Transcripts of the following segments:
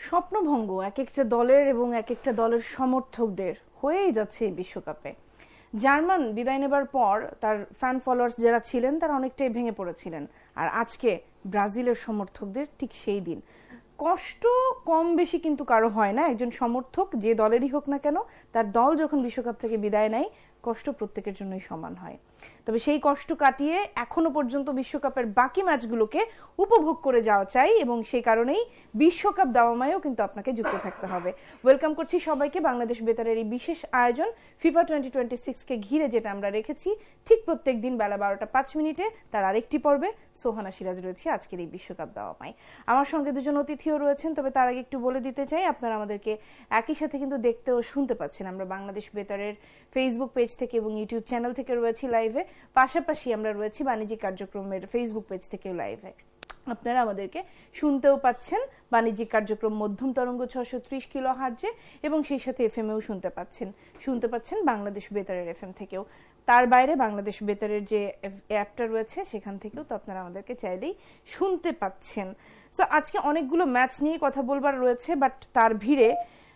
স্বপ্নভঙ্গ এক একটা দলের এবং এক একটা দলের সমর্থকদের হয়েই যাচ্ছে এই বিশ্বকাপে। জার্মান বিদায় নেবার পর তার ফ্যান ফলোয়ার্স যারা ছিলেন তারা অনেকটাই ভেঙে পড়েছিলেন, আর আজকে ব্রাজিলের সমর্থকদের ঠিক সেই দিন। কষ্ট কম বেশি কিন্তু কারো হয় না, একজন সমর্থক যে দলেরই হোক না কেন তার দল যখন বিশ্বকাপ থেকে বিদায় নেয় কষ্ট প্রত্যেকের জন্যই সমান হয়। তবে সেই কষ্ট কাটিয়ে এখনো পর্যন্ত বিশ্বকাপের বাকি ম্যাচগুলোকে উপভোগ করে যাওয়া চাই এবং সেই কারণেই বিশ্বকাপ দাওয়ামায়ও কিন্তু আপনাকে যুক্ত থাকতে হবে। ওয়েলকাম করছি সবাইকে বাংলাদেশ বেতারের এই বিশেষ আয়োজন ফিফা 2026-কে ঘিরে, যেটা আমরা রেখেছি ঠিক প্রত্যেক দিন বেলা 12টা 5 মিনিটে। তার আরেকটি পর্বে সোহানা সিরাজ রয়েছে আজকের এই বিশ্বকাপ দাওয়ামায়। আমার সঙ্গে দুজন অতিথিও রয়েছেন, তবে তার আগে একটু বলে দিতে চাই আপনারা আমাদেরকে একই সাথে কিন্তু দেখতে ও শুনতে পাচ্ছেন। আমরা বাংলাদেশ বেতারের ফেসবুক পেজ থেকে এবং ইউটিউব চ্যানেল থেকে রয়েছি লাইভে, পাশাপাশি আমরা রয়েছি বাণিজ্যিক কার্যক্রমের ফেসবুক পেজ থেকেও লাইভে। আপনারা আমাদেরকে শুনতেও পাচ্ছেন বাণিজ্যিক কার্যক্রম মধ্যম তরঙ্গ 630 কিলোহার্টজে এবং সেই সাথে এফএমএও শুনতে পাচ্ছেন বাংলাদেশ বেতারের এফএম থেকেও। তার বাইরে বাংলাদেশ বেতারের যে অ্যাপটা রয়েছে সেখান থেকেও তো আপনারা আমাদেরকে চাইলেই শুনতে পাচ্ছেন। সো আজকে অনেকগুলো ম্যাচ নিয়ে কথা বলবার রয়েছে, বাট তার ভিড়ে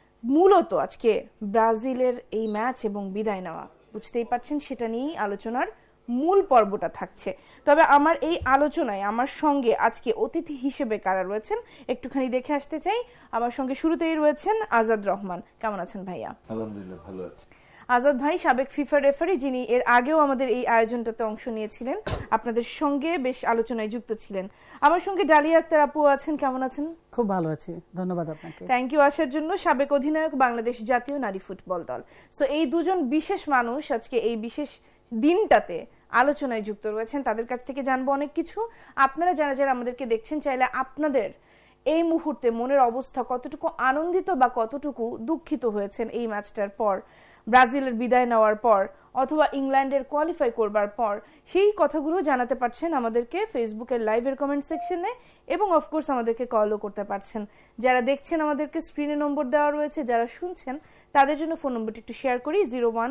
মূলত আজকে ব্রাজিলের এই ম্যাচ এবং বিদায় নেওয়া, বুঝতেই পারছেন, সেটা নিয়েই আলোচনার মূল পর্বটা থাকছে। তবে আমার এই আলোচনায় আমার সঙ্গে আজকে অতিথি হিসেবে কারা রয়েছেন একটুখানি দেখে আসতে চাই। আমার সঙ্গে শুরুতেই রয়েছেন আজাদ রহমান। কেমন আছেন ভাইয়া? আলহামদুলিল্লাহ, ভালো আছি। আজাদ ভাই সাবেক ফিফা রেফারি, যিনি এর আগেও আমাদের এই আয়োজনটাতে অংশ নিয়েছিলেন, আপনাদের সঙ্গে বেশ আলোচনায় যুক্ত ছিলেন। আমার সঙ্গে ডালিয়া আক্তার আপু আছেন। কেমন আছেন? খুব ভালো আছি, ধন্যবাদ আপনাকে। থ্যাংক ইউ আসার জন্য। সাবেক অধিনায়ক বাংলাদেশ জাতীয় নারী ফুটবল দল। সো এই দুজন বিশেষ মানুষ আজকে এই বিশেষ দিনটাতে আলোচনায় যুক্ত রয়েছেন। তাদের কাছ থেকে জানবো অনেক কিছু। আপনারা যারা যারা আমাদেরকে দেখছেন, চাইলে আপনাদের এই মুহূর্তে মনের অবস্থা কতটুকু আনন্দিত বা কতটুকু দুঃখিত হয়েছেন এই ম্যাচটার পর, ব্রাজিলের বিদায় নেওয়ার পর, অথবা ইংল্যান্ডের কোয়ালিফাই করবার পর, সেই কথাগুলো জানাতে পারছেন আমাদেরকে ফেসবুকের লাইভের কমেন্ট সেকশনে এবং অফকোর্স আমাদেরকে কলও করতে পারছেন। যারা দেখছেন আমাদেরকে স্ক্রিনে নম্বর দেওয়া রয়েছে, যারা শুনছেন তাদের জন্য ফোন নম্বরটি একটু শেয়ার করি,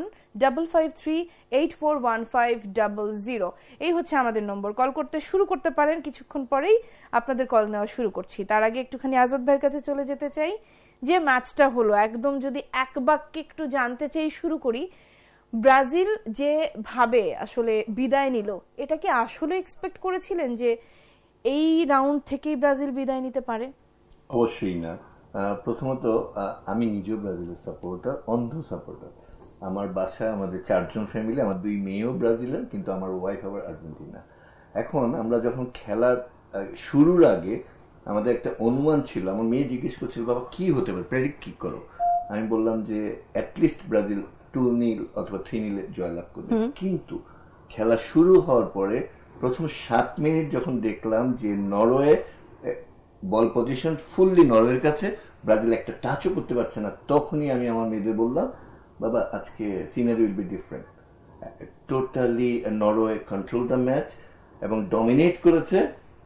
0155384150। এই হচ্ছে আমাদের নম্বর। কল করতে শুরু করতে পারেন, কিছুক্ষণ পরেই আপনাদের কল নেওয়া শুরু করছি। তার আগে একটুখানি আজাদ ভাইয়ের কাছে চলে যেতে চাই। যে ম্যাচটা হলো, একদম যদি এক বাক্যে একটু জানতে চাই, শুরু করি। ব্রাজিল যে ভাবে আসলে বিদায় নিল, এটা কি আসলে এক্সপেক্ট করেছিলেন যে এই রাউন্ড থেকেই ব্রাজিল বিদায় নিতে পারে? অবশ্যই না। প্রথমত আমি নিজেও ব্রাজিলের সাপোর্টার, অন্ধ সাপোর্টার। আমার বাসায় আমাদের 4 জন ফ্যামিলি, আমার 2 মেয়েও ব্রাজিলের, কিন্তু আমার ওয়াইফ আবার আর্জেন্টিনা। এখন আমরা যখন খেলা শুরুর আগে আমাদের একটা অনুমান ছিল, আমার মেয়ে জিজ্ঞেস করছিল, বাবা কি হতে পারে, প্রেডিক্ট কি করো। আমি বললাম যে অ্যাটলিস্ট ব্রাজিল 2-0 অথবা 3-0 জয়লাভ করবে। কিন্তু খেলা শুরু হওয়ার পরে প্রথম 7 মিনিট যখন দেখলাম যে নরওয়ে বল পজিশন ফুললি নরওয়ের কাছে, ব্রাজিল একটা টাচও করতে পারছে না, তখনই আমি আমার মেয়েদের বললাম, বাবা আজকে scenery will be different. Totally Norway control the match এবং ডমিনেট করেছে।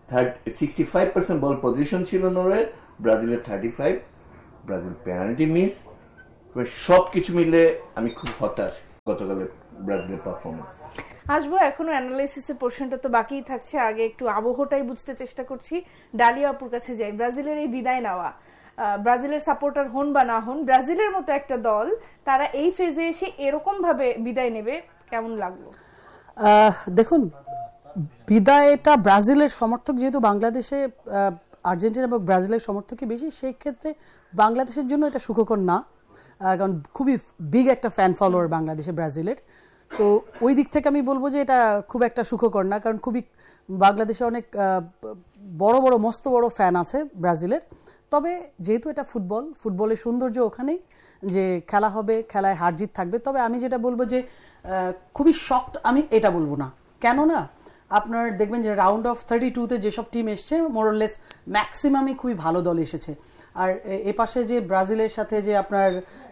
65% বল পজিশন ছিল নরওয়ে, ব্রাজিলের 35। ব্রাজিল পেনাল্টি মিস, সবকিছু মিলে আমি খুব হতাশ গতকালের ব্রাজিলের পারফরমেন্স। আসবো, এখনো অ্যানালাইসিসের পোর্শনটা তো বাকিই থাকছে। আগে একটু আবহটাই বুঝতে চেষ্টা করছি। ডালিয়া আপুর কাছে যাই। ব্রাজিলের এই বিদায় নেওয়া, ব্রাজিলের সাপোর্টার হন বা না হন, ব্রাজিলের মতো একটা দল তারা এই ফেজে এসে এরকম ভাবে বিদায় নেবে, কেমন লাগলো? দেখুন, বিদায়টা ব্রাজিলের সমর্থক যেহেতু বাংলাদেশে আর্জেন্টিনা এবং ব্রাজিলের সমর্থকই বেশি, সেই ক্ষেত্রে বাংলাদেশের জন্য এটা সুখকর না, কারণ খুবই বিগ একটা ফ্যান ফলোয়ার বাংলাদেশে ব্রাজিলের। তো ওই দিক থেকে আমি বলবো যে এটা খুব একটা সুখকর না, কারণ খুবই বাংলাদেশে অনেক বড় বড় মস্ত বড় ফ্যান আছে ব্রাজিলের। তবে যেহেতু এটা ফুটবলের সৌন্দর্য ওখানেই, যে খেলা হবে, খেলায় হার জিত থাকবে। তবে আমি যেটা বলবো যে খুবই শকড আমি এটা বলবো না। কেননা আপনার দেখবেন যে রাউন্ড অফ 32-তে যেসব টিম এসছে মোরলেস ম্যাক্সিমামই খুবই ভালো দল এসেছে। আর এ পাশে যে ব্রাজিলের সাথে যে আপনার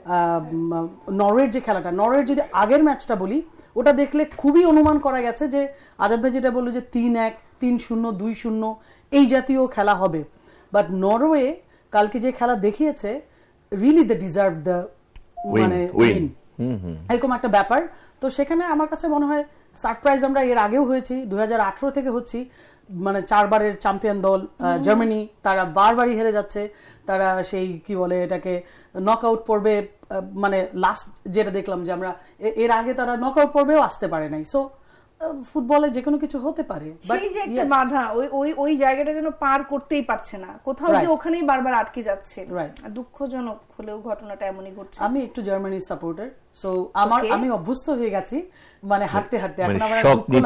নরওয়ের যে খেলাটা, নরওয়ের যদি আগের ম্যাচটা বলি, ওটা দেখলে খুবই অনুমান করা গেছে যে আজাদ ভাই যেটা বললো যে 3-1, 3-0, 2-0 এই জাতীয় খেলা হবে। বাট নরওয়ে কালকে যে খেলা দেখিয়েছে, really they deserve the win, এরকম একটা ব্যাপার। তো সেখানে আমার কাছে মনে হয় সারপ্রাইজ আমরা এর আগেও হয়েছি, 2018 থেকে হচ্ছি, মানে 4 বারের চ্যাম্পিয়ন দল জার্মানি, তারা বারবারই হেরে যাচ্ছে। তারা সেই কি বলে এটাকে নকআউট পর্বে, মানে লাস্ট যেটা দেখলাম যে আমরা এর আগে তারা নকআউট পর্বেও আসতে পারে নাই। সো ফুটবলে যে কোনো কিছু হতে পারে, সেই যে একটা বাধা, ওই জায়গাটা যেন পার করতেই পারছে না, কোথাও যে ওখানেই বারবার আটকে যাচ্ছে। দুঃখজনক হলেও ঘটনাটা এমনই ঘটছে। আমি একটু জার্মানির সাপোর্টার, সো আমি অভ্যস্ত হয়ে গেছি মানে হাঁটতে হাঁটতে, এখন আমার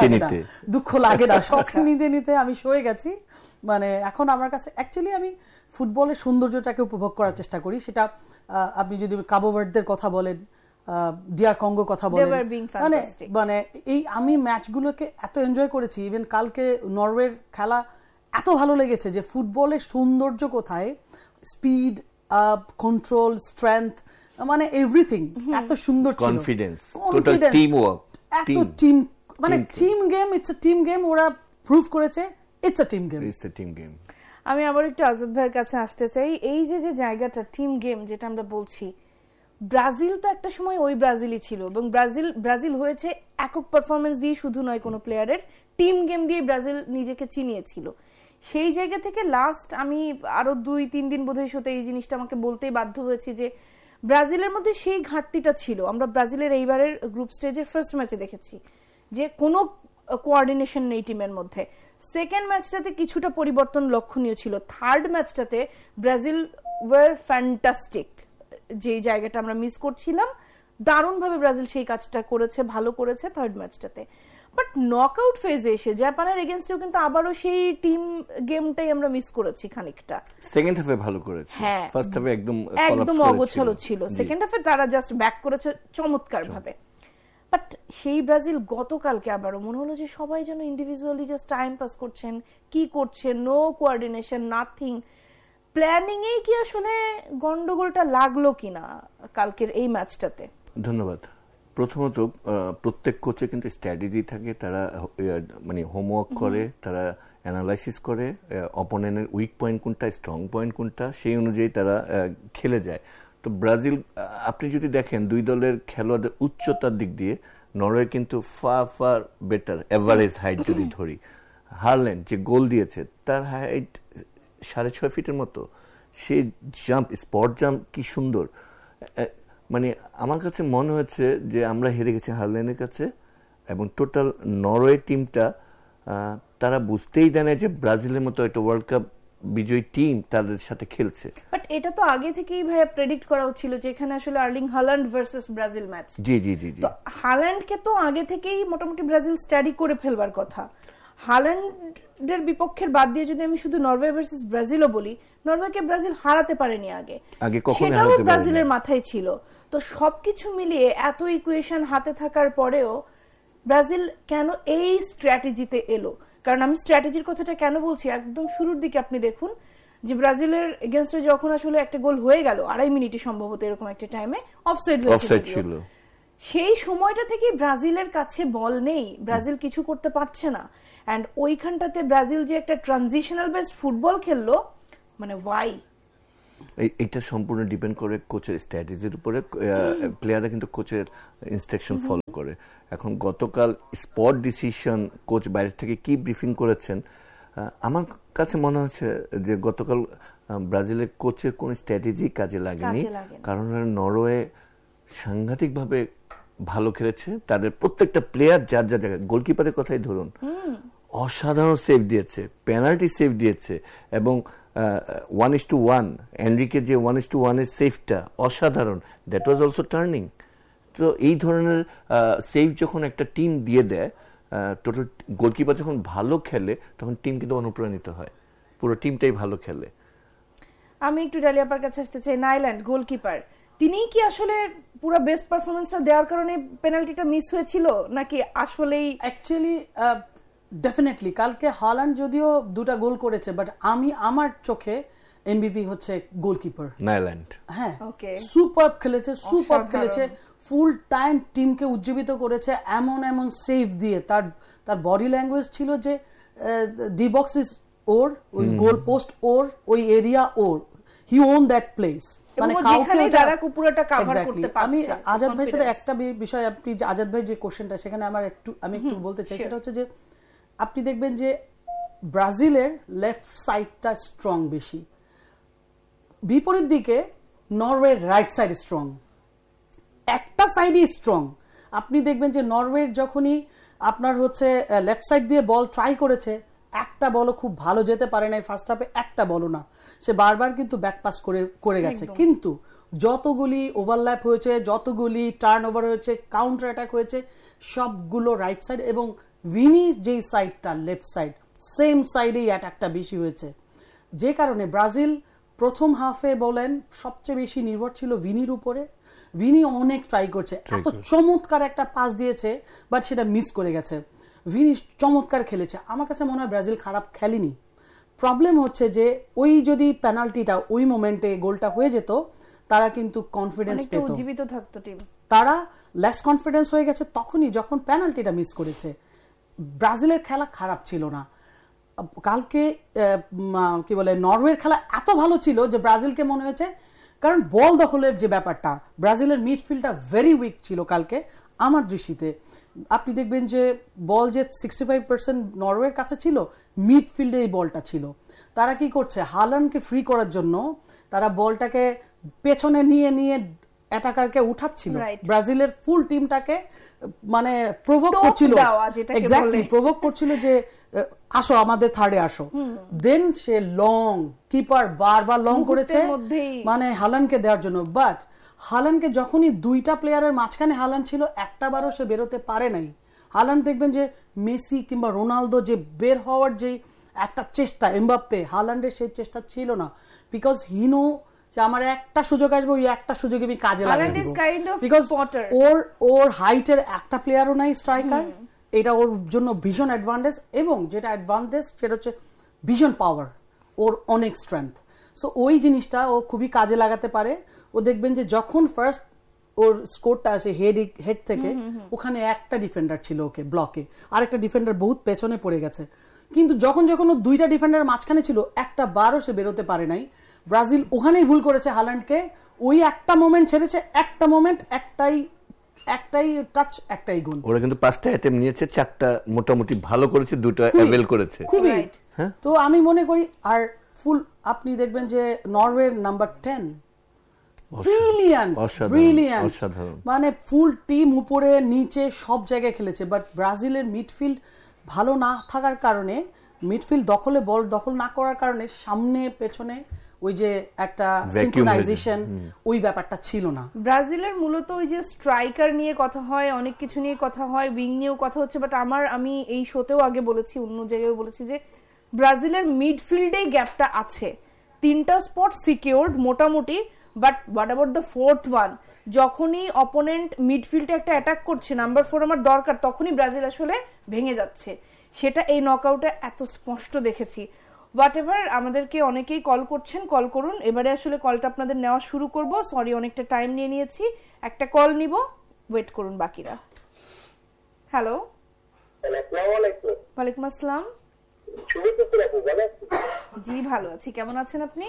দুঃখ লাগে না, শখ নিতে নিতে আমি সয়ে গেছি। মানে এখন আমার কাছে অ্যাকচুয়ালি আমি ফুটবলের সৌন্দর্যটাকে উপভোগ করার চেষ্টা করি। সেটা আপনি যদি কাবো ভার্দের কথা বলেন, ডিআর কঙ্গোর কথা বলেন, মানে এই আমি ম্যাচগুলোকে এত এনজয় করেছি। ইভেন কালকে নরওয়ের খেলা এত ভালো লেগেছে যে ফুটবলের সৌন্দর্য কোথায়, স্পিড, কন্ট্রোল, স্ট্রেংথ, মানে এভরিথিং এত সুন্দর ছিল, কনফিডেন্স, টোটাল টিম ওয়ার্ক, এত টিম, মানে team game, it's a team game. ওরা প্রুভ করেছে it's a team game, it's a team game. আমি আবার একটু আজাদ ভাইয়ের কাছে আসতে চাই। এই যে জায়গাটা টিম গেম যেটা আমরা বলছি, ব্রাজিল তো একটা সময় ওই ব্রাজিলই ছিল, এবং ব্রাজিল হয়েছে একক পারফরমেন্স দিয়ে শুধু নয়, কোনো প্লেয়ারের টিম গেম দিয়ে ব্রাজিল নিজেকে চিনিয়েছিল। সেই জায়গা থেকে লাস্ট আমি আরো 2-3 দিন বোধহয় সাথে এই জিনিসটা আমাকে বলতেই বাধ্য হয়েছি যে ব্রাজিলের মধ্যে সেই ঘাটতিটা ছিল। আমরা ব্রাজিলের এইবারের গ্রুপ স্টেজের ফার্স্ট ম্যাচে দেখেছি যে কোনো কোঅর্ডিনেশন নেই টিমের মধ্যে। সেকেন্ড ম্যাচটাতে কিছুটা পরিবর্তন লক্ষণীয় ছিল। থার্ড ম্যাচটাতে ব্রাজিল ওয়ার ফ্যান্টাস্টিক, যে জায়গাটা আমরা মিস করছিলাম, দারুণভাবে ব্রাজিল সেই কাজটা করেছে, ভালো করেছে থার্ড ম্যাচটাতে। বাট নকআউট ফেজে এসে জাপানের এগেইনস্টেও কিন্তু আবারও সেই টিম গেমটাই আমরা মিস করেছি খানিকটা। সেকেন্ড হাফে ভালো করেছে, হ্যাঁ ফার্স্ট হাফে একদম অগোছালো ছিল। সেকেন্ড হাফে তারা জাস্ট ব্যাক করেছে চমৎকার ভাবে। বাট সেই ব্রাজিল গতকালকে আবারও মনে হলো যে সবাই যেন ইন্ডিভিজুয়ালি জাস্ট টাইম পাস করছেন, কি করছেন, নো কোঅর্ডিনেশন, নাথিং। প্ল্যানিং এই কি আসলে গন্ডগোলটা লাগলো কিনা কালকের এই ম্যাচটাতে? ধন্যবাদ। প্রথমত প্রত্যেক কোচে কিন্তু স্ট্র্যাটেজি থাকে, তারা মানে হোমওয়ার্ক করে, তারা অ্যানালাইসিস করে অপোনেন্টের উইক পয়েন্ট কোনটা, স্ট্রং পয়েন্ট কোনটা, সেই অনুযায়ী তারা খেলে যায়। তো ব্রাজিল আপনি যদি দেখেন দুই দলের খেলোয়াড়দের উচ্চতার দিক দিয়ে নরওয়ে কিন্তু ফার বেটার, এভারেজ হাইট যদি ধরি। হারল্যান্ড যে গোল দিয়েছে তার হাইট 6.5 ফিটের মতো, সে জাম্প, স্পট জাম্প কি সুন্দর। মানে আমার কাছে মনে হচ্ছে যে আমরা হেরে গেছি হারল্যান্ডের কাছে, এবং টোটাল নরওয়ে টিমটা তারা বুঝতেই দেয় না যে ব্রাজিলের মতো একটা ওয়ার্ল্ড কাপ বিজয়ী টিম তাদের সাথে খেলছে। বাট এটা তো আগে থেকেই ভাইয়া প্রেডিক্ট করা হচ্ছিল যে এখানে আসলে Erling Haaland versus Brazil match. জি জি জি জি, তো হাল্যান্ডকে তো আগে থেকেই মোটামুটি ব্রাজিল স্টাডি করে ফেলবার কথা। হাল্যান্ডের বিপক্ষের বাদ দিয়ে যদি আমি শুধু নরওয়ে ভার্সেস ব্রাজিলও বলি, নরওয়েকে ব্রাজিল হারাতে পারেনি আগে, সেটাও ব্রাজিলের মাথায় ছিল। তো সবকিছু মিলিয়ে এত ইকুয়েশন হাতে থাকার পরেও ব্রাজিল কেন এই স্ট্র্যাটেজিতে এলো? কারণ আমি স্ট্র্যাটেজির কথাটা কেন বলছি, একদম শুরুর দিকে আপনি দেখুন যে ব্রাজিলের এগেইনস্টে যখন আসলে একটা গোল হয়ে গেল 2.5 মিনিটে সম্ভবত এরকম একটা টাইমে অফসাইড হয়েছিল, সেই সময়টা থেকে ব্রাজিলের কাছে বল নেই, ব্রাজিল কিছু করতে পারছে না। এন্ড ওইখানটাতে ব্রাজিল যে একটা ট্রানজিশনাল বেসড ফুটবল খেললো, মানে ওয়াই? এটা সম্পূর্ণ ডিপেন্ড করে কোচের স্ট্র্যাটেজির উপরে। প্লেয়াররা কিন্তু কোচের ইনস্ট্রাকশন ফলো করে। এখন গতকাল স্পট ডিসিশন কোচ বাইরে থেকে কি ব্রিফিং করেছেন, আমার কাছে মনে হচ্ছে যে গতকাল ব্রাজিলের কোচের কোন স্ট্র্যাটেজি কাজে লাগেনি, কারণ নরওয়ে সাংঘাতিকভাবে ভালো খেলেছে। তাদের প্রত্যেকটা প্লেয়ার যার যার জায়গায়, গোলকিপারের কথাই ধরুন, অসাধারণ সেভ দিয়েছে, পেনাল্টি সেভ দিয়েছে, এবং 1:1 এনরিকে যে 1:1 এর সেভটা অসাধারণ, দ্যাট ওয়াজ অলসো টার্নিং। তো এই ধরনের সেভ যখন একটা টিম দিয়ে দেয়, টোটাল গোলকিপার যখন ভালো খেলে তখন টিম কিন্তু অনুপ্রাণিত হয়, পুরো টিমটাই ভালো খেলে। আমি একটু ডালিয়াপার কাছে আসতে চাই। নাইল্যান্ড গোলকিপার, তিনি কি আসলে পুরো বেস্ট পারফরমেন্সটা দেওয়ার কারণে পেনাল্টিটা মিস হয়েছিল, নাকি আসলেই? অ্যাকচুয়ালি ডেফিনেটলি কালকে হল্যান্ড যদিও 2টা গোল করেছে, বাট আমার চোখে এমবিপি হচ্ছে গোলকিপার নাইল্যান্ড। হ্যাঁ, সুপারব খেলেছে, সুপারব খেলেছে, ফুল টাইম টিমকে উজ্জীবিত করেছে এমন সেভ দিয়ে। তার বডি ল্যাঙ্গুয়েজ ছিল যে ডি বক্স ইজ ওর, ওই গোল পোস্ট ওর, ওই area or, he on that place. মানে আমি আজাদ ভাইয়ের সাথে একটা বিষয়, আপনি আজাদ ভাইয়ের যে কোশ্চেনটা, সেখানে আমি একটু বলতে চাই, সেটা হচ্ছে যে আপনি দেখবেন যে ব্রাজিলের লেফট সাইডটা স্ট্রং বেশি, বিপরীত দিকে নরওয়ের রাইট সাইড স্ট্রং। একটা সাইডই স্ট্রং। আপনি দেখবেন যে নরওয়ের যখনই আপনার হচ্ছে লেফট সাইড দিয়ে বল ট্রাই করেছে, একটা বলও খুব ভালো যেতে পারে না ফার্স্ট হাফে, একটা বলও না, সে বারবার কিন্তু ব্যাক পাস করে গেছে। কিন্তু যতগুলি ওভারল্যাপ হয়েছে, যতগুলি টার্ন ওভার হয়েছে, কাউন্টার অ্যাটাক হয়েছে, সবগুলো রাইট সাইড, এবং ভিনি যেই সাইডটা লেফট সাইড, সেম সাইডেই অ্যাটাকটা বেশি হয়েছে। যে কারণে ব্রাজিল প্রথম হাফে বলেন সবচেয়ে বেশি নির্ভর ছিল ভিনির উপরে। ভিনি অনেক ট্রাই করছে, এত চমৎকার একটা পাস দিয়েছে, বাট সেটা মিস করে গেছে। ভিনি চমৎকার খেলেছে, আমার কাছে মনে হয় ব্রাজিল খারাপ খেলেনি। প্রবলেম হচ্ছে যে ওই যদি পেনাল্টিটা ওই মোমেন্টে গোলটা হয়ে যেত, তারা কিন্তু কনফিডেন্স পেত, জীবিত থাকতো টিম। তারা লেস কনফিডেন্স হয়ে গেছে তখনই যখন পেনাল্টিটা মিস করেছে। ব্রাজিলের খেলা খারাপ ছিল না কালকে, কি বলে নরওয়ের খেলা এত ভালো ছিল যে ব্রাজিলকে মনে হয়েছে, কারণ বল দখলের যে ব্যাপারটা, ব্রাজিলের মিডফিল্ডটা ভেরি উইক ছিল কালকে আমার দৃষ্টিতে। আপনি দেখবেন যে বল যে 65% নরওয়ের কাছে ছিল, মিডফিল্ডে এই বলটা ছিল। তারা কি করছে, হালান্ডকে ফ্রি করার জন্য তারা বলটাকে পেছনে নিয়ে নিয়ে অ্যাটাকারকে উঠাচ্ছিল, ব্রাজিলের ফুল টিমটাকে মানে প্রভোক করছিল, এক্স্যাক্টলি প্রভোক করছিল যে আসো আমাদের থার্ডে আসো। দেন সে লং কিপার বারবার লং করেছে মানে হালান্ডকে দেওয়ার জন্য, বাট হালান্ডকে যখনই দুইটা প্লেয়ারের মাঝখানে হালান্ড ছিল, একটা বারও সে বেরোতে পারে নাই। হালান্ড দেখবেন যে মেসি কিংবা রোনালদো যে বের হওয়ার যে একটা চেষ্টা, এমবাপ্পে, হালান্ডের সেই চেষ্টা ছিল না, বিকজ হি নো যে আমার একটা সুযোগ আসবে, ওই একটা সুযোগে আমি কাজে লাগাই দিব, বিকজ ওর হাইটের একটা প্লেয়ারও নাই স্ট্রাইকার। এটা ওর জন্য ভীষণ অ্যাডভান্টেজ, এবং যেটা অ্যাডভান্টেজ সেটা হচ্ছে ভীষণ পাওয়ার, ওর অনেক স্ট্রেংথ। সো ওই জিনিসটা ও খুবই কাজে লাগাতে পারে। ও দেখবেন যে যখন ফার্স্ট ওর স্কোরটা আসে হেড থেকে, ওখানে একটা ডিফেন্ডার ছিল ওকে ব্লকে, আরেকটা ডিফেন্ডার বহুত পেছনে পড়ে গেছে, কিন্তু যখন ও দুইটা ডিফেন্ডার মাঝখানে ছিল, একটা বারও সে বেরোতে পারে নাই। ব্রাজিল ওখানেই ভুল করেছে হালান্ডকে, ওই একটা মোমেন্ট ছেড়েছে, একটা মোমেন্ট, একটাই টাচ, একটাই গোল। ওরা কিন্তু 5টা অ্যাটেম্প নিয়েছে, 4টা মোটামুটি ভালো করেছে, 2টা অ্যাভেল করেছে খুবই। তো আমি মনে করি, আর ফুল আপনি দেখবেন যে নরওয়ের নাম্বার 10 ব্রিলিয়ান্ট, মানে ফুল টিম উপরে নিচে সব জায়গায় খেলেছে, বাট ব্রাজিলের মিডফিল্ড ভালো না থাকার কারণে, মিডফিল্ড বল দখল না করার কারণে সামনে পেছনে ওই যে একটা সিনক্রোনাইজেশন, ওই ব্যাপারটা ছিল না। ব্রাজিলের মূলত ওই যে স্ট্রাইকার নিয়ে কথা হয়, অনেক কিছু নিয়ে কথা হয়, উইং নিয়েও কথা হচ্ছে, বাট আমি এই শোতেও আগে বলেছি, অন্য জায়গায় বলেছি যে ব্রাজিলের মিডফিল্ডেই গ্যাপটা আছে, 3টা স্পট সিকিউরড মোটামুটি, but what about the 4th one? যখনই অপোনেন্ট মিডফিল্ডে একটা অ্যাটাক করছে, নাম্বার 4 আমার দরকার, তখনই ব্রাজিল আসলে ভেঙে যাচ্ছে। সেটা এই নকআউটে এত স্পষ্ট দেখেছি। হোয়াট এভার, আমাদেরকে অনেকেই কল করছেন, কল করুন। এবারে আসলে কলটা আপনাদের নেওয়া শুরু করব, সরি অনেকটা টাইম নিয়ে নিয়েছি, একটা কল নিব, ওয়েট করুন বাকিরা। হ্যালো, ওয়ালাইকুম আসসালাম। জি ভালো আছি, কেমন আছেন আপনি?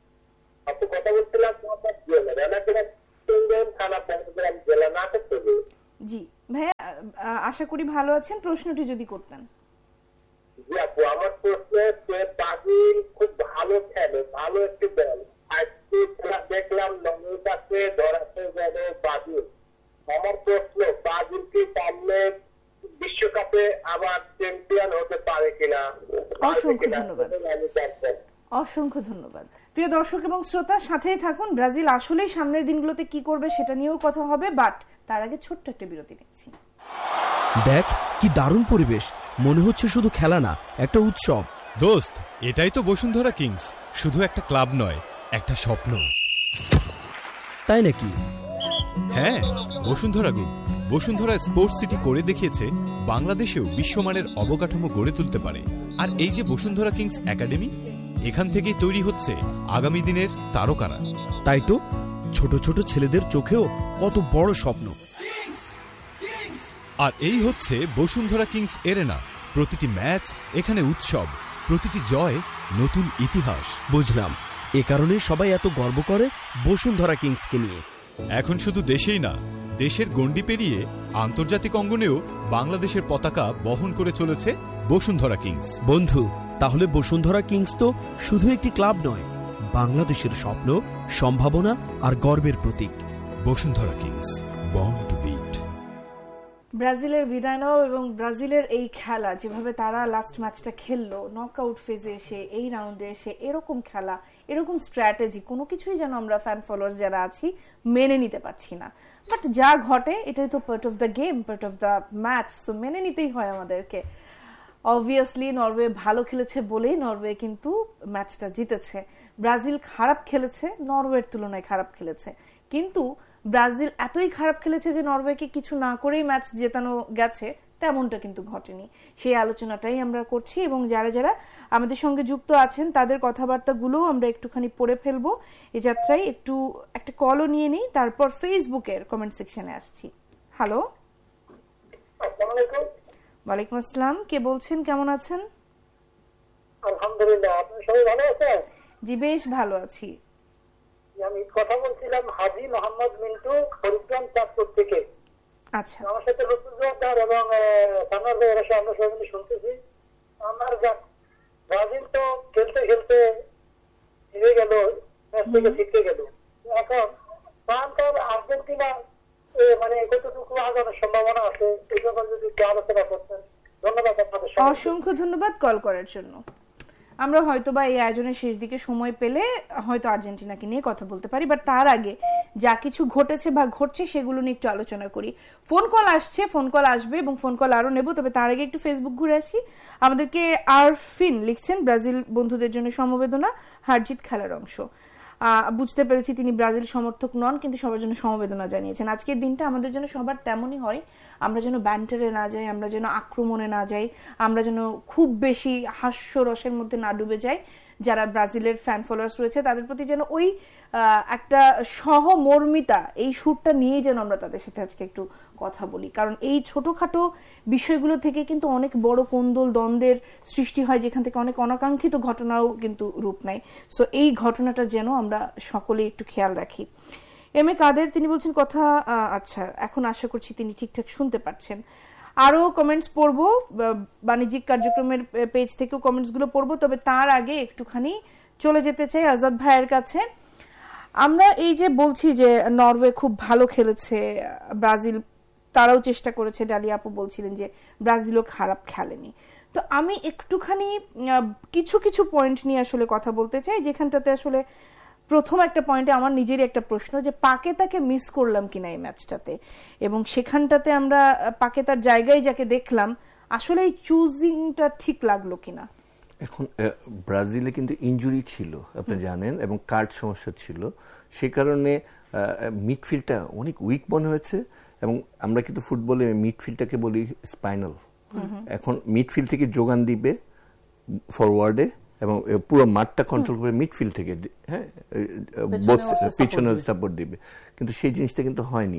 জি ভাইয়া, আশা করি ভালো আছেন, প্রশ্নটি যদি করতেন। জি আপু, আমার প্রশ্ন হচ্ছে ব্রাজিল খুব ভালো খেলে, ভালো একটি দল, আজকে দেখলাম নমের কাছে ধরাতে গেল ব্রাজিল। আমার প্রশ্ন, ব্রাজিল কি সামনে বিশ্বকাপে আবার চ্যাম্পিয়ন হতে পারে কিনা? অসংখ্য ধন্যবাদ, অসংখ্য ধন্যবাদ। প্রিয় দর্শক এবং শ্রোতা, সাথেই থাকুন। ব্রাজিল আসলেই সামনের দিনগুলোতে কি করবে সেটা নিয়েও কথা হবে, বাট তার আগে ছোট্ট একটা বিরতি নিচ্ছি। দেখ কি দারুণ পরিবেশ, মনে হচ্ছে শুধু খেলা না, একটা উৎসব। দোস্ত, এটাই তো বসুন্ধরা কিংস, শুধু একটা ক্লাব নয়, একটা স্বপ্ন। তাই নাকি? হ্যাঁ, Bashundhara group Bashundhara sports city করে দেখিয়েছে বাংলাদেশেও বিশ্বমানের অবকাঠামো গড়ে তুলতে পারে। আর এই যে বসুন্ধরা কিংস একাডেমি, এখান থেকেই তৈরি হচ্ছে আগামী দিনের তারকারা। তাই তো, ছোট ছোট ছেলেদের চোখেও কত বড় স্বপ্ন। আর এই হচ্ছে বসুন্ধরা কিংস এরেনা। প্রতিটি ম্যাচ এখানে উৎসব, প্রতিটি জয় নতুন ইতিহাস। বুঝলাম, এ কারণে সবাই এত গর্ব করে বসুন্ধরা কিংসকে নিয়ে। এখন শুধু দেশেই না, দেশের গণ্ডি পেরিয়ে আন্তর্জাতিক অঙ্গনেও বাংলাদেশের পতাকা বহন করে চলেছে বসুন্ধরা কিংস। বন্ধু, তাহলে বসুন্ধরা কিংস তো শুধু একটি ক্লাব নয়, বাংলাদেশের স্বপ্ন, সম্ভাবনা আর গর্বের প্রতীক। Bashundhara Kings, born to bit. ব্রাজিলের বিদায় নেওয়া এবং ব্রাজিলের এই খেলা, যেভাবে তারা লাস্ট ম্যাচটা খেললো, নকআউট ফেজে এসে, এই রাউন্ডে এসে এরকম খেলা, এরকম স্ট্র্যাটেজি, কোনো কিছুই যেন আমরা ফ্যান ফলোয়ার যারা আছি মেনে নিতে পারছি না। বাট যা ঘটে এটাই তো part of the game, part of the match, so মেনে নিতেই হয় আমাদেরকে। অবভিয়াসলি নরওয়ে ভালো খেলেছে বলেই নরওয়ে কিন্তু ম্যাচটা জিতেছে। ব্রাজিল খারাপ খেলেছে, নরওয়ের তুলনায় খারাপ খেলেছে, কিন্তু ব্রাজিল এতই খারাপ খেলেছে যে নরওয়েকে কিছু না করেই ম্যাচ জেতানো গেছে, তেমনটা কিন্তু ঘটেনি। সেই আলোচনাটাই আমরা করছি এবং যারা যারা আমাদের সঙ্গে যুক্ত আছেন তাদের কথাবার্তাগুলো আমরা একটুখানি পড়ে ফেলবো এই যাত্রায়। একটু একটা কলও নিয়ে নিই, তারপর ফেসবুকের কমেন্ট সেকশনে আসছি। হ্যালো, ওয়ালাইকুম আসসালাম, কে বলছেন, কেমন আছেন? আলহামদুলিল্লাহ, আপনি সবাই ভালো আছেন? জি, বেশ ভালো আছি। আমি কথা বলছিলাম হাজি মোহাম্মদ মিন্টু, হরিগ্রাম চাঁদপুর থেকে। আচ্ছা, আমার সাথে রসুলদার এবং সানার ভাই এরা আমরা সবাই মিলে শুনতেছি। আমার ব্রাজিল তো খেলতে খেলতে হেরে গেল, ম্যাচ থেকে জিতে গেল। এখন ফ্রান্স আর আর্জেন্টিনা মানে কতটুকু আগানোর সম্ভাবনা আছে এই ব্যাপারে যদি একটু আলোচনা করতেন। ধন্যবাদ আপনাদের। অসংখ্য ধন্যবাদ কল করার জন্য। আমরা হয়তো বা এই আয়োজনের শেষ দিকে সময় পেলে হয়তো আর্জেন্টিনাকে নিয়ে কথা বলতে পারি, বাট তার আগে যা কিছু ঘটেছে বা ঘটছে সেগুলো নিয়ে একটু আলোচনা করি। ফোন কল আসছে, ফোন কল আসবে এবং ফোন কল আরো নেব, তবে তার আগে একটু ফেসবুক ঘুরে আসি। আমাদেরকে আরফিন লিখছেন, ব্রাজিল বন্ধুদের জন্য সমবেদনা, হারজিত খেলার অংশ। বুঝতে পেরেছি তিনি ব্রাজিল সমর্থক নন, কিন্তু সবার জন্য সমবেদনা জানিয়েছেন। আজকের দিনটা আমাদের জন্য সবার তেমনই হয়, আমরা যেন ব্যান্টারে না যাই, আমরা যেন আক্রমণে না যাই, আমরা যেন খুব বেশি হাস্যরসের মধ্যে না ডুবে যাই। যারা ব্রাজিলের ফ্যান ফলোয়ার্স রয়েছে তাদের প্রতি যেন ওই একটা সহমর্মিতা, এই সুরটা নিয়েই যেন আমরা তাদের সাথে আজকে একটু কথা বলি, কারণ এই ছোটখাটো বিষয়গুলো থেকে কিন্তু অনেক বড় কোন্দল দ্বন্দ্বের সৃষ্টি হয়, যেখান থেকে অনেক অনাকাঙ্ক্ষিত ঘটনাও কিন্তু রূপ নেয়। সো এই ঘটনাটা যেন আমরা সকলে একটু খেয়াল রাখি। এম এ কাদের তিনি বলছেন কথা, আচ্ছা এখন আশা করছি তিনি ঠিকঠাক শুনতে পাচ্ছেন। আরো কমেন্টস পড়বো, বাণিজ্যিক কার্যক্রমের পেজ থেকেও কমেন্টস গুলো পড়বো, তবে তার আগে একটুখানি চলে যেতে চাই আজাদ ভাইয়ের কাছে। আমরা এই যে বলছি যে নরওয়ে খুব ভালো খেলেছে, ব্রাজিল তারাও চেষ্টা করেছে, ডালিয়া আপু বলছিলেন যে ব্রাজিলও খারাপ খেলেনি। তো আমি একটুখানি কিছু কিছু পয়েন্ট নিয়ে আসলে কথা বলতে চাই, যেখানটাতে আসলে প্রথম একটা পয়েন্টে আমার নিজেরই একটা প্রশ্ন যে পাকেতাকে মিস করলাম কিনা এই ম্যাচটাতে, এবং সেখানটাতে আমরা পাকেতার জায়গায় যাকে দেখলাম আসলে এই চুজিংটা ঠিক লাগলো কিনা। এখন ব্রাজিলে কিন্তু ইনজুরি ছিল আপনি জানেন, এবং কার্ড সমস্যা ছিল, সে কারণে মিডফিল্ডটা অনেক উইক মনে হয়েছে। এবং আমরা কিন্তু ফুটবলে মিডফিল্ডটাকে বলি স্পাইনাল। এখন মিডফিল্ড থেকে যোগান দিবে ফরওয়ার্ডে এবং পুরো মাঠটা কন্ট্রোল করবে মিডফিল্ড থেকে, হ্যাঁ, পিছনে সাপোর্ট দিবে, কিন্তু সেই জিনিসটা কিন্তু হয়নি।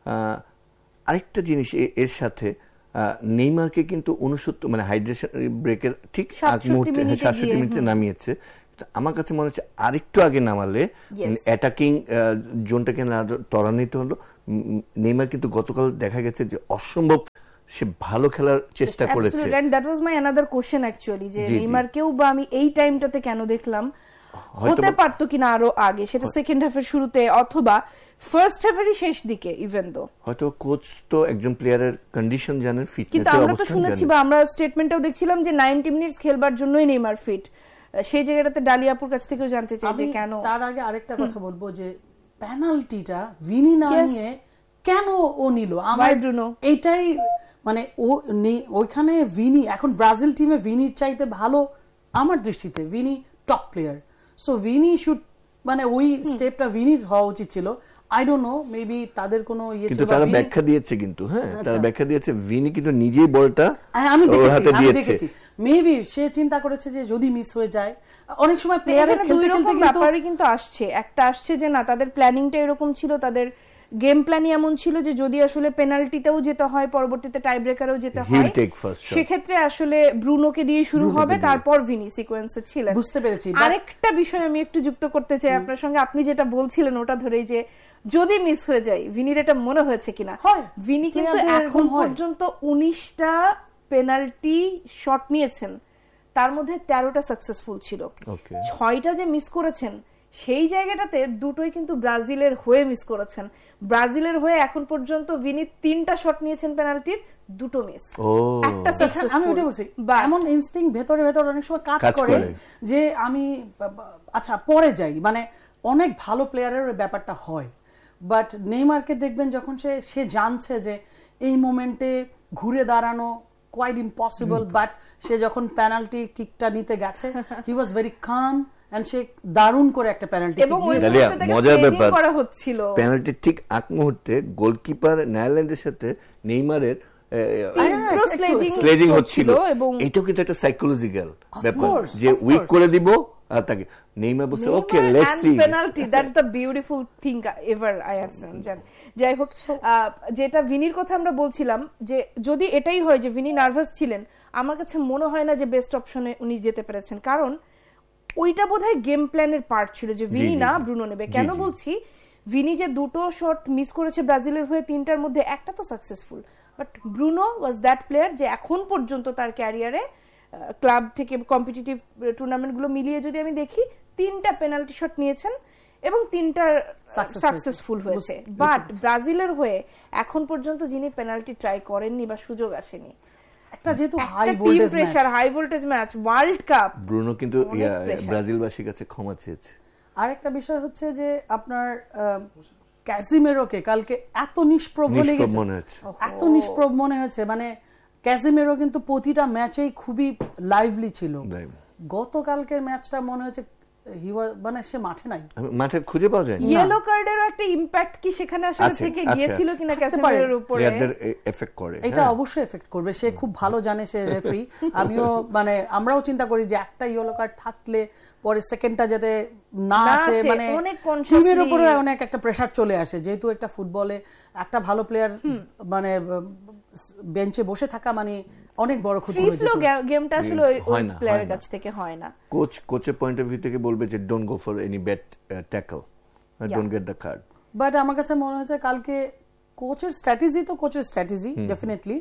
আরেকটা জিনিস এর সাথে নেইমারকে কিন্তু 69 মানে হাইড্রেশন ব্রেকের ঠিক আগ মুহূর্তে 67 মিনিটে নামিয়েছে। আমার কাছে মনে হচ্ছে আরেকটু আগে নামালে অ্যাটাকিং জোনটাকে ত্বরান্বিত হলো। নেইমার কিন্তু গতকাল দেখা গেছে যে অসম্ভব সে ভালো খেলার চেষ্টা করেছে। That was my another question actually, যে নেইমারকেও বা আমি এই টাইমটাতে কেন দেখলাম, হতে পারতো কিনা আরো আগে, সেটা সেকেন্ড হাফের শুরুতে অথবা ফার্স্ট হাফেরই শেষ দিকে। ইভেন দো হয়তো কোচ তো একজন প্লেয়ারের কন্ডিশন জানেন, ফিটনেস, কিন্তু আমরা তো শুনেছি বা আমরা স্টেটমেন্টটাও দেখছিলাম যে 90 মিনিটস খেলবার জন্যই নেইমার ফিট। সেই জায়গাটাতে ডালিয়াপুর কাছ থেকেও জানতে চাই যে কেন। তার আগে আরেকটা কথা বলবো যে পেনাল্টিটা ভিনি না নিয়ে কেন ও নিল, আমার এইটাই মানে ওইখানে ভিনি, এখন ব্রাজিল টিমে ভিনির চাইতে ভালো আমার দৃষ্টিতে Vini top player. So Vini should মানে ওই স্টেপটা ভিনির হওয়া উচিত ছিল। আই ডোন্ট নো, মেবি তাদের কোনো ইয়ে ছিল, তারা ব্যাখ্যা দিয়েছে, কিন্তু হ্যাঁ তারা ব্যাখ্যা দিয়েছে ভিনি কিন্তু নিজেই বলটা আমি দেখেছি, মেবি সে চিন্তা করেছে যে যদি মিস হয়ে যায়। অনেক সময় প্লেয়ারের খেলতে খেলতে ব্যাপারই কিন্তু আসছে, একটা আসছে যে না তাদের প্ল্যানিংটা এরকম ছিল, তাদের গেম প্ল্যানই এমন ছিল যে যদি আসলে পেনাল্টিতেও যেতে হয়, পরবর্তীতে টাই ব্রেকারেও যেতে হয়, সেক্ষেত্রে আসলে ব্রুনোকে দিয়ে শুরু হবে, তারপর ভিনি সিকোয়েন্সে ছিলেন। বুঝতে পেরেছি। আরেকটা বিষয় আমি একটু যুক্ত করতে চাই আপনার সঙ্গে, আপনি যেটা বলছিলেন ওটা ধরেই যে যদি মিস হয়ে যায়, ভিনির এটা মনে হয়েছে কিনা। ভিনি কিন্তু এখন পর্যন্ত 19টা পেনাল্টি শট নিয়েছেন, তার মধ্যে 13টা সাকসেসফুল ছিল, 6টা যে মিস করেছেন সেই জায়গাটাতে দুটোই কিন্তু ব্রাজিলের হয়ে মিস করেছেন। ব্রাজিলের হয়ে এখন পর্যন্ত ভিনি 3টা শট নিয়েছেন পেনাল্টির, 2টো মিস, একটা সাকসেসফুল। আমি ওটা বলছি, এমন ইনস্টিংক্ট ভেতরে ভেতরে অনেক সময় কাজ করে যে আমি আচ্ছা পরে যাই, মানে অনেক ভালো প্লেয়ারের ব্যাপারটা হয়। বাট নেইমারকে দেখবেন যখন সে জানছে যে এই মোমেন্টে ঘুরে দাঁড়ানো কোয়াইট ইম্পসিবল, বাট সে যখন পেনাল্টি কিকটা নিতে গেছে হি ওয়াজ ভেরি কাম এন্ড সে দারুণ করে একটা পেনাল্টি কিক নিয়েছে। মজার ব্যাপার, পেনাল্টি ঠিক আগ মুহূর্তে গোলকিপার নেদারল্যান্ডের সাথে নেইমারের স্লেজিং হচ্ছিল, এবং এটাও কিন্তু একটা সাইকোলজিক্যাল ব্যাপার যে উইক করে দিব আর তাকে নেইমার বলছে okay let's see penalty. That's the beautiful thing ever I have seen. যাই হোক, যেটা ভিনির কথা আমরা বলছিলাম, যে যদি এটাই হয় যে ভিনি নার্ভাস ছিলেন, আমার কাছে মনে হয় না যে বেস্ট অপশনে উনি যেতে পেরেছেন, কারণ ওইটা বোধহয় গেম প্ল্যানের পার্ট ছিল যে ভিনি না ব্রুনো নেবে। কেন বলছি, ভিনি যে 2টো শট মিস করেছে ব্রাজিলের হয়ে, 3টার মধ্যে একটা তো successful, but Bruno was that player যে এখন পর্যন্ত তার ক্যারিয়ারে ক্লাব থেকে কম্পিটিটিভ টুর্নামেন্ট গুলো মিলিয়ে যদি আমি দেখি 3টা পেনাল্টি শট নিয়েছেন এবং 3টা সাকসেসফুল হয়েছে। বাট ব্রাজিলের হয়ে এখন পর্যন্ত যিনি পেনাল্টি ট্রাই করেননি বা সুযোগ আসেনি, একটা যেহেতু high voltage match, world cup, Bruno কিন্তু ব্রাজিলবাসীর কাছে ক্ষমা চেয়েছে। আরেকটা বিষয় হচ্ছে যে আপনার ক্যাসিমেরোকে কালকে এত নিষ্প্রভ মনে হয়েছে, মানে ক্যাসিমেরো কিন্তু প্রতিটা ম্যাচেই খুবই লাইভলি ছিল। গতকালকের ম্যাচটা মনে হয়েছে মানে সে মাঠে নাই, মাঠে খুঁজে পাওয়া যায়। ইয়েলো কার্ডেরও একটা ইম্প্যাক্ট কি সেখানে আসলে থেকে গিয়েছিল কিনা ক্যাসিমেরোর উপরে, এফেক্ট করে। এটা অবশ্যই এফেক্ট করবে, সে খুব ভালো জানে সে রেফারি। আমিও মানে আমরাও চিন্তা করি যে একটা ইয়েলো কার্ড থাকলে পরে সেকেন্ডটা যাতে না আসে, মানে টিমের উপরে অনেক একটা প্রেসার চলে আসে, যেহেতু একটা ফুটবলে একটা ভালো প্লেয়ার মানে বেঞ্চে বসে থাকা মানে অনেক বড় ক্ষতি হয়ে যায়। গেমটা আসলে ওই প্লেয়ারের কাছ থেকে হয় না। কোচের পয়েন্ট অফ ভিউ থেকে বলবে যে don't go for any bad tackle, don't get the card. But আমার কাছে মনে হচ্ছে কালকে কোচের স্ট্র্যাটেজি ডেফিনেটলি,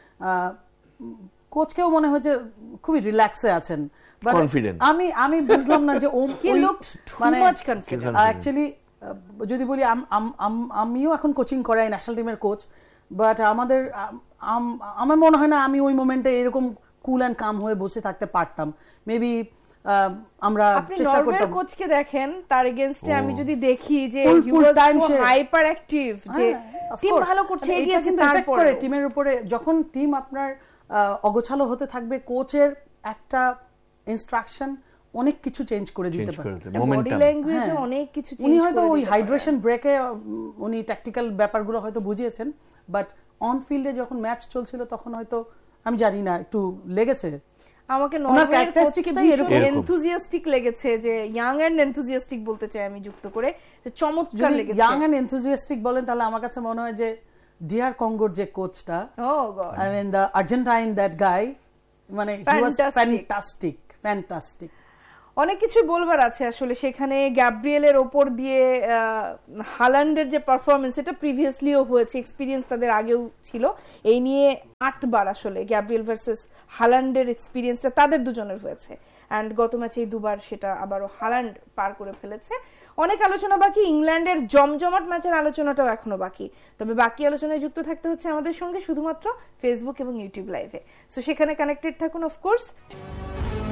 কোচকেও মনে হচ্ছে খুবই রিল্যাক্সে আছেন, আমি বুঝলাম না যে মানে অ্যাকচুয়ালি যদি বলি আমিও এখন কোচিং করাই ন্যাশনাল টিমের কোচ, বাট আমার মনে হয় না আমি ওই মোমেন্টে এরকম কুল অ্যান্ড কাম হয়ে বসে থাকতে পারতাম। মেবি আমরা চেষ্টা করতাম। কোচকে দেখেন, তার এগেইনস্টে আমি যদি দেখি যে হি ওয়াজ সো হাইপার অ্যাক্টিভ, যে টিম ভালো করছে, এগিয়েছে, তারপরে টিমের উপরে যখন টিম আপনার অগোছালো হতে থাকবে, কোচের একটা ইনস্ট্রাকশন অনেক কিছু চেঞ্জ করে দিতে পারে, বডি ল্যাঙ্গুয়েজে অনেক কিছু চেঞ্জ। উনি হয়তো ওই হাইড্রেশন ব্রেকে উনি ট্যাকটিক্যাল ব্যাপারগুলো হয়তো বুঝিয়েছেন, বাট অন ফিল্ডে যখন ম্যাচ চলছিল তখন হয়তো আমি জানি না একটু লেগেছে। আমাকে নরওয়ের কোচটাই এরকম এনথুজিয়াস্টিক লেগেছে, যে ইয়াং এন্ড এনথুজিয়াস্টিক বলতে চাই আমি যুক্ত করে, চমৎকার লেগেছে। ইয়াং এন্ড এনথুজিয়াস্টিক বলেন তাহলে আমার কাছে মনে হয় যে ডিআর কঙ্গোর যে কোচটা, I mean the Argentine that guy, মানে হি ওয়াজ ফ্যান্টাস্টিক। অনেক কিছু বলবার আছে আসলে সেখানে। গ্যাব্রিয়েলের ওপর দিয়ে হালান্ডের যে পারফরমেন্স, এটা প্রিভিয়াসলিও হয়েছে, এক্সপিরিয়েন্স তাদের আগেও ছিল। এই নিয়ে 8 বার আসলে গ্যাব্রিয়েল ভার্সেস হালান্ডের এক্সপিরিয়েন্সটা তাদের দুজনের হয়েছে, অ্যান্ড গত ম্যাচে 2 বার সেটা আবারও হালান্ড পার করে ফেলেছে। অনেক আলোচনা বাকি, ইংল্যান্ডের জমজমাট ম্যাচের আলোচনাটাও এখনো বাকি। তবে বাকি আলোচনায় যুক্ত থাকতে হচ্ছে আমাদের সঙ্গে শুধুমাত্র ফেসবুক এবং ইউটিউব লাইভে। সো সেখানে কানেক্টেড থাকুন অফকোর্স।